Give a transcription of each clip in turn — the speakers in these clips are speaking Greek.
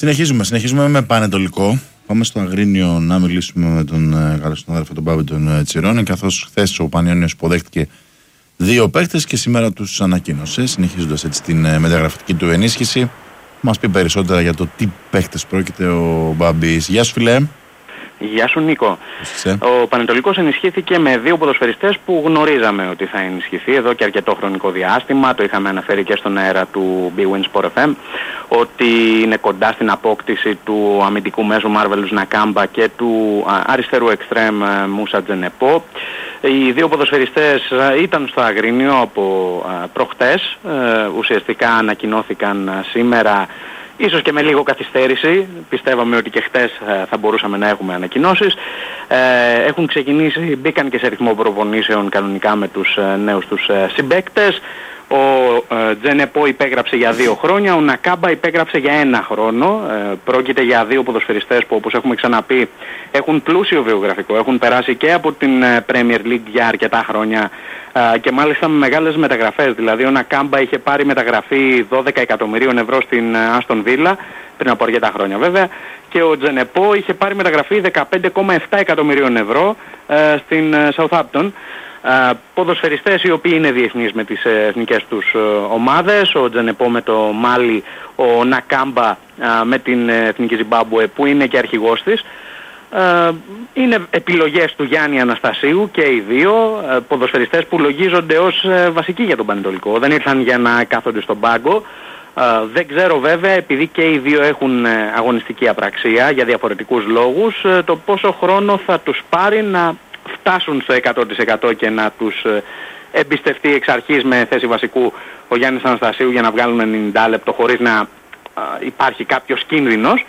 Συνεχίζουμε με Πανετολικό. Πάμε στο Αγρίνιο να μιλήσουμε με τον καλό συνάδελφο τον Παύλο τον Τσιρόνη, καθώς χθες ο Πανιώνιος υποδέχτηκε 2 παίκτες και σήμερα τους ανακοίνωσε, συνεχίζοντας έτσι την μεταγραφική του ενίσχυση. Μας πει περισσότερα για το τι παίκτες πρόκειται ο Μπάμπης. Γεια σου, φιλέ. Γεια σου, Νίκο. Ο Πανετολικός ενισχύθηκε με 2 ποδοσφαιριστές που γνωρίζαμε ότι θα ενισχυθεί εδώ και αρκετό χρονικό διάστημα. Το είχαμε αναφέρει και στον αέρα του BWIN Sport FM ότι είναι κοντά στην απόκτηση του αμυντικού μέσου Μάρβελους Νακάμπα και του αριστερού εξτρέμ Μούσα Τζενεπό. Οι 2 ποδοσφαιριστές ήταν στο Αγρίνιο από προχτές. Ουσιαστικά ανακοινώθηκαν σήμερα, ίσως και με λίγο καθυστέρηση. Πιστεύαμε ότι και χτες θα μπορούσαμε να έχουμε ανακοινώσεις. Έχουν ξεκινήσει, μπήκαν και σε ρυθμό προπονήσεων κανονικά με τους νέους τους συμπαίκτες. Ο Τζενεπό υπέγραψε για 2 χρόνια, ο Νακάμπα υπέγραψε για 1 χρόνο. Πρόκειται για 2 ποδοσφαιριστές που, όπως έχουμε ξαναπεί, έχουν πλούσιο βιογραφικό. Έχουν περάσει και από την Premier League για αρκετά χρόνια και μάλιστα με μεγάλες μεταγραφές. Δηλαδή ο Νακάμπα είχε πάρει μεταγραφή 12 εκατομμυρίων ευρώ στην Άστον Βίλα πριν από αρκετά χρόνια βέβαια, και ο Τζενεπό είχε πάρει μεταγραφή 15,7 εκατομμυρίων ευρώ στην Southampton. Ποδοσφαιριστές οι οποίοι είναι διεθνείς με τις εθνικές τους ομάδες, ο Τζενεπό με το Μάλι, ο Νακάμπα με την εθνική Ζιμπάμπουε που είναι και αρχηγός της. Είναι επιλογές του Γιάννη Αναστασίου και οι 2 ποδοσφαιριστές που λογίζονται ως βασικοί για τον Πανετολικό. Δεν ήρθαν για να κάθονται στον πάγκο. Δεν ξέρω βέβαια, επειδή και οι 2 έχουν αγωνιστική απραξία για διαφορετικούς λόγους, το πόσο χρόνο θα τους πάρει να φτάσουν στο 100% και να τους εμπιστευτεί εξ αρχής με θέση βασικού ο Γιάννης Αναστασίου για να βγάλουν 90 λεπτό χωρίς να υπάρχει κάποιος κίνδυνος.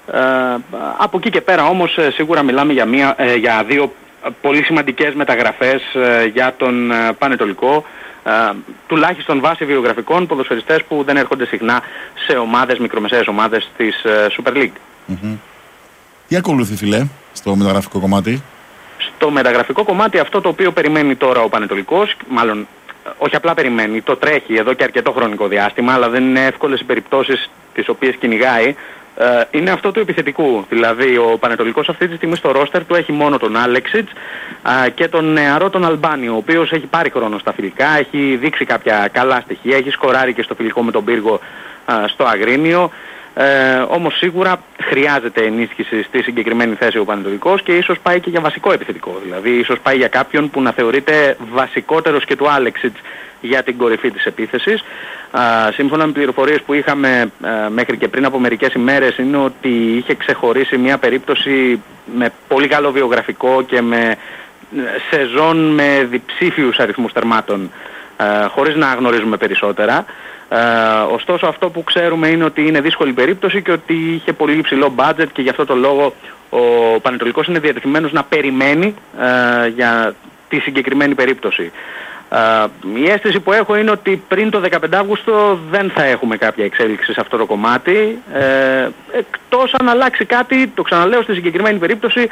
Από εκεί και πέρα όμως σίγουρα μιλάμε για 2 πολύ σημαντικές μεταγραφές για τον Πανετολικό, τουλάχιστον βάσει βιογραφικών, ποδοσφαιριστές που δεν έρχονται συχνά σε ομάδες, μικρομεσαίες ομάδες της Super League. Mm-hmm. Τι ακολουθεί, φιλέ, στο μεταγραφικό κομμάτι? Στο μεταγραφικό κομμάτι αυτό το οποίο περιμένει τώρα ο Πανετολικός, μάλλον όχι απλά περιμένει, το τρέχει εδώ και αρκετό χρονικό διάστημα, αλλά δεν είναι εύκολες οι περιπτώσεις τις οποίες κυνηγάει, είναι αυτό του επιθετικού. Δηλαδή ο Πανετολικός αυτή τη στιγμή στο ρόστερ του έχει μόνο τον Άλεξιτς και τον νεαρό τον Αλμπάνιο, ο οποίος έχει πάρει χρόνο στα φιλικά, έχει δείξει κάποια καλά στοιχεία, έχει σκοράρει και στο φιλικό με τον Πύργο στο Αγρίνιο. Όμως σίγουρα χρειάζεται ενίσχυση στη συγκεκριμένη θέση ο Πανετολικός και ίσως πάει και για βασικό επιθετικό. Δηλαδή ίσως πάει για κάποιον που να θεωρείται βασικότερος και του Άλεξιτς για την κορυφή της επίθεσης. Σύμφωνα με πληροφορίες που είχαμε μέχρι και πριν από μερικές ημέρες, είναι ότι είχε ξεχωρίσει μια περίπτωση με πολύ καλό βιογραφικό και με σεζόν με διψήφιους αριθμούς τερμάτων, χωρίς να γνωρίζουμε περισσότερα. Ωστόσο αυτό που ξέρουμε είναι ότι είναι δύσκολη περίπτωση και ότι είχε πολύ υψηλό budget και γι' αυτό το λόγο ο Πανετολικός είναι διατεθειμένος να περιμένει για τη συγκεκριμένη περίπτωση. Η αίσθηση που έχω είναι ότι πριν το 15 Αύγουστο δεν θα έχουμε κάποια εξέλιξη σε αυτό το κομμάτι, εκτός αν αλλάξει κάτι, το ξαναλέω, στη συγκεκριμένη περίπτωση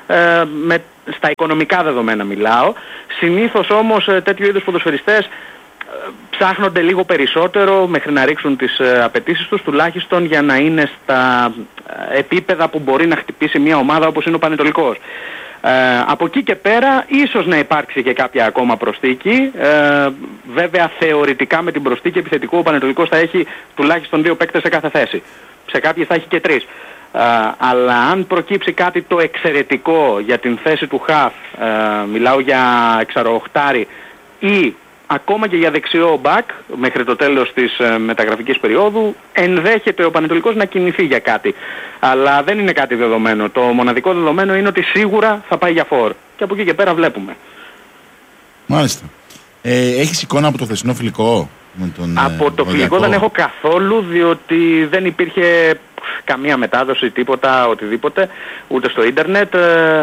στα οικονομικά δεδομένα μιλάω. Συνήθως όμως τέτοιου είδους ποδοσφαιριστές ψάχνονται λίγο περισσότερο μέχρι να ρίξουν τις απαιτήσεις τους, τουλάχιστον για να είναι στα επίπεδα που μπορεί να χτυπήσει μια ομάδα όπως είναι ο Πανετολικός. Από εκεί και πέρα ίσως να υπάρξει και κάποια ακόμα προσθήκη. Βέβαια θεωρητικά με την προσθήκη επιθετικού ο Πανετολικός θα έχει τουλάχιστον 2 παίκτες σε κάθε θέση. Σε κάποιες θα έχει και 3. Αλλά αν προκύψει κάτι το εξαιρετικό για την θέση του χαφ, μιλάω για εξαροχτάρι ή ακόμα και για δεξιό μπακ μέχρι το τέλος της μεταγραφικής περίοδου, ενδέχεται ο Πανετολικός να κινηθεί για κάτι. Αλλά δεν είναι κάτι δεδομένο. Το μοναδικό δεδομένο είναι ότι σίγουρα θα πάει για φορ. Και από εκεί και πέρα βλέπουμε. Μάλιστα. Έχεις εικόνα από το χθεσινό φιλικό? Από το φιλικό δεν έχω καθόλου, διότι δεν υπήρχε καμία μετάδοση, τίποτα, οτιδήποτε, ούτε στο ίντερνετ.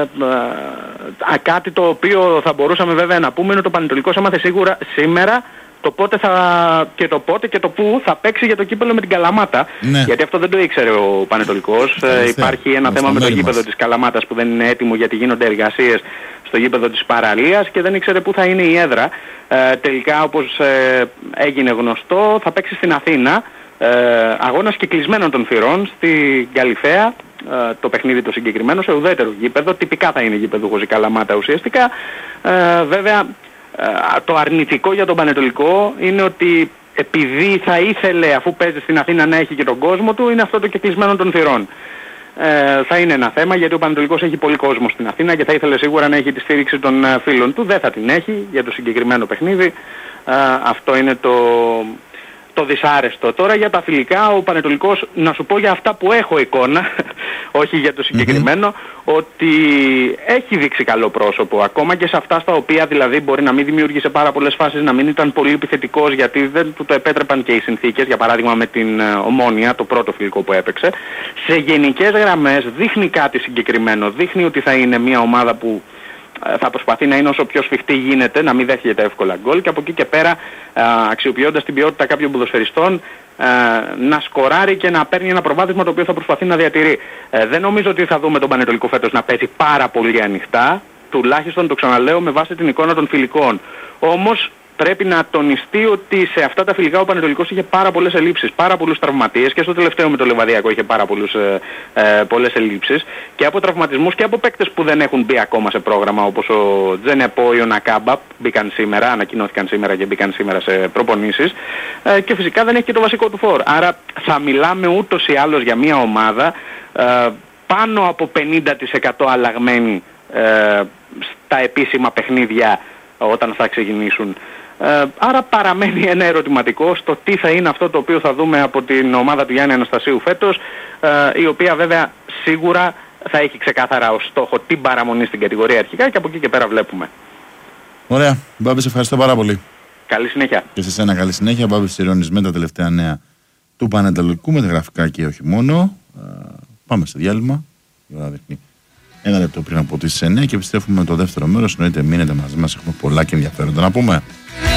Κάτι το οποίο θα μπορούσαμε βέβαια να πούμε είναι ότι ο Πανετολικός έμαθε σίγουρα σήμερα το πότε και το πού θα παίξει για το κύπελλο με την Καλαμάτα. Ναι. Γιατί αυτό δεν το ήξερε ο Πανετολικός. Υπάρχει ένα θέμα με το γήπεδο της Καλαμάτας που δεν είναι έτοιμο γιατί γίνονται εργασίες στο γήπεδο της Παραλίας και δεν ήξερε πού θα είναι η έδρα. Τελικά, όπως έγινε γνωστό, θα παίξει στην Αθήνα αγώνας κυκλισμένων των θυρών στη Γκαλιθέα, το παιχνίδι το συγκεκριμένο, σε ουδέτερο γήπεδο, τυπικά θα είναι γήπεδο Χωζή Καλαμάτα ουσιαστικά. Βέβαια το αρνητικό για τον Πανετολικό είναι ότι επειδή θα ήθελε, αφού παίζει στην Αθήνα, να έχει και τον κόσμο του, είναι αυτό το κυκλισμένο των θυρών. Θα είναι ένα θέμα, γιατί ο Πανετολικός έχει πολύ κόσμο στην Αθήνα και θα ήθελε σίγουρα να έχει τη στήριξη των φίλων του. Δεν θα την έχει για το συγκεκριμένο παιχνίδι. Αυτό είναι το δυσάρεστο. Τώρα για τα φιλικά, ο Πανετολικός, να σου πω για αυτά που έχω εικόνα, όχι για το συγκεκριμένο, ότι έχει δείξει καλό πρόσωπο. Ακόμα και σε αυτά στα οποία δηλαδή μπορεί να μην δημιούργησε πάρα πολλές φάσεις, να μην ήταν πολύ επιθετικός, γιατί δεν του το επέτρεπαν και οι συνθήκες, για παράδειγμα με την Ομόνοια, το πρώτο φιλικό που έπαιξε. Σε γενικές γραμμές δείχνει κάτι συγκεκριμένο. Δείχνει ότι θα είναι μια ομάδα που θα προσπαθεί να είναι όσο πιο σφιχτή γίνεται, να μην δέχεται εύκολα γκολ, και από εκεί και πέρα, αξιοποιώντας την ποιότητα κάποιων ποδοσφαιριστών, να σκοράρει και να παίρνει ένα προβάδισμα το οποίο θα προσπαθεί να διατηρεί. Δεν νομίζω ότι θα δούμε τον Πανετολικό φέτος να παίζει πάρα πολύ ανοιχτά, τουλάχιστον το ξαναλέω με βάση την εικόνα των φιλικών. Όμως πρέπει να τονιστεί ότι σε αυτά τα φιλικά ο Πανετολικός είχε πάρα πολλές ελλείψεις, πάρα πολλούς τραυματίες, και στο τελευταίο με το Λεβαδιακό είχε πάρα πολλές ελλείψεις, και από τραυματισμούς και από παίκτες που δεν έχουν μπει ακόμα σε πρόγραμμα, όπως ο Τζενεπό ή ο Νακάμπα, ανακοινώθηκαν σήμερα και μπήκαν σήμερα σε προπονήσεις, και φυσικά δεν έχει και το βασικό του φόρ. Άρα θα μιλάμε ούτως ή άλλως για μια ομάδα πάνω από 50% αλλαγμένη στα επίσημα παιχνίδια όταν θα ξεκινήσουν. Άρα παραμένει ένα ερωτηματικό στο τι θα είναι αυτό το οποίο θα δούμε από την ομάδα του Γιάννη Αναστασίου φέτος, η οποία βέβαια σίγουρα θα έχει ξεκάθαρα ως στόχο την παραμονή στην κατηγορία αρχικά, και από εκεί και πέρα βλέπουμε. Ωραία. Μπάμπη, σε ευχαριστώ πάρα πολύ. Καλή συνέχεια. Και σε σένα καλή συνέχεια. Μπάμπης Τσιρώνης με τα τελευταία νέα του Πανετολικού, με τα γραφικά και όχι μόνο. Πάμε σε διάλειμμα. Η ώρα δείχνει 1 λεπτό πριν από τις 9 και επιστρέφουμε με το δεύτερο μέρος. Εννοείται, μείνετε μαζί μας, έχουμε πολλά και ενδιαφέροντα να πούμε.